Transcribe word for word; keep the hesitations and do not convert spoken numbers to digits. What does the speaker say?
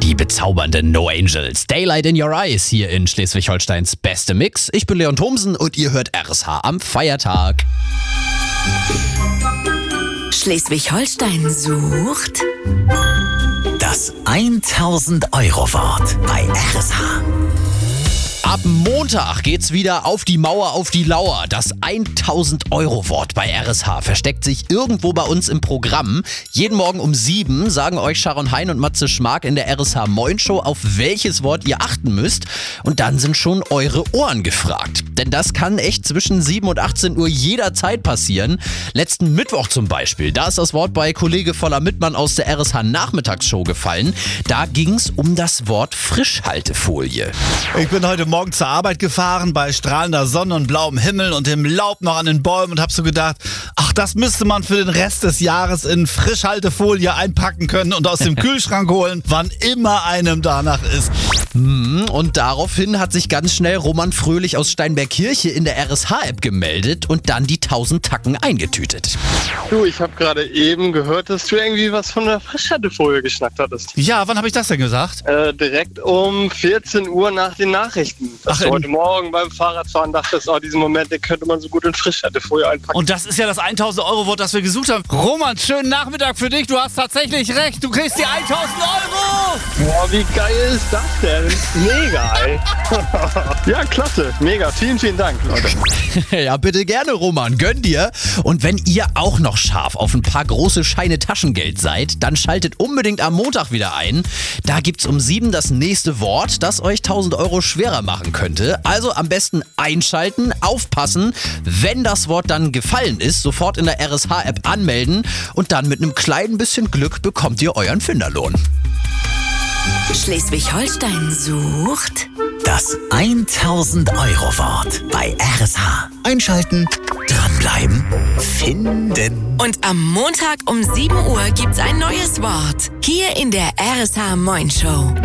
Die bezaubernden No Angels. Daylight in Your Eyes hier in Schleswig-Holsteins beste Mix. Ich bin Leon Thomsen und ihr hört R S H am Feiertag. Schleswig-Holstein sucht das tausend-Euro-Wort bei R S H. Ab Montag geht's wieder auf die Mauer, auf die Lauer. Das tausend-Euro-Wort bei R S H versteckt sich irgendwo bei uns im Programm. Jeden Morgen um sieben sagen euch Sharon Hein und Matze Schmark in der R S H Moin Show, auf welches Wort ihr achten müsst. Und dann sind schon eure Ohren gefragt. Denn das kann echt zwischen sieben und achtzehn Uhr jederzeit passieren. Letzten Mittwoch zum Beispiel, da ist das Wort bei Kollege Voller Mittmann aus der R S H Nachmittagsshow gefallen. Da ging's um das Wort Frischhaltefolie. Ich bin heute Morgen zur Arbeit gefahren bei strahlender Sonne und blauem Himmel und dem Laub noch an den Bäumen und hab so gedacht, ach, das müsste man für den Rest des Jahres in Frischhaltefolie einpacken können und aus dem Kühlschrank holen, wann immer einem danach ist. Und daraufhin hat sich ganz schnell Roman Fröhlich aus Steinbergkirche in der R S H-App gemeldet und dann die tausend Tacken eingetütet. Du, ich habe gerade eben gehört, dass du irgendwie was von der Frischhaltefolie geschnackt hattest. Ja, wann habe ich das denn gesagt? Äh, direkt um vierzehn Uhr nach den Nachrichten. Dass Ach, du heute Morgen beim Fahrradfahren dachtest, oh, diesen Moment, den könnte man so gut in Frischhaltefolie einpacken. Und das ist ja das tausend-Euro-Wort, das wir gesucht haben. Roman, schönen Nachmittag für dich. Du hast tatsächlich recht. Du kriegst die tausend Euro. Boah, wie geil ist das denn? Mega, ey. Ja, klasse. Mega. Vielen, vielen Dank, Leute. Ja, bitte gerne, Roman. Gönn dir. Und wenn ihr auch noch scharf auf ein paar große Scheine Taschengeld seid, dann schaltet unbedingt am Montag wieder ein. Da gibt's um sieben das nächste Wort, das euch tausend Euro schwerer machen könnte. Also am besten einschalten, aufpassen. Wenn das Wort dann gefallen ist, sofort in der R S H-App anmelden und dann mit einem kleinen bisschen Glück bekommt ihr euren Finderlohn. Schleswig-Holstein sucht Das tausend-Euro-Wort bei R S H. Einschalten, dranbleiben, finden. und am Montag um sieben Uhr gibt's ein neues Wort. Hier in der R S H Moin Show.